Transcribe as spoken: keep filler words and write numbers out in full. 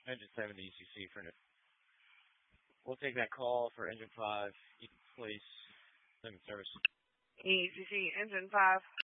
Engine seven to E C C for. We'll take that call for engine five. You can place limit service. E C C engine five.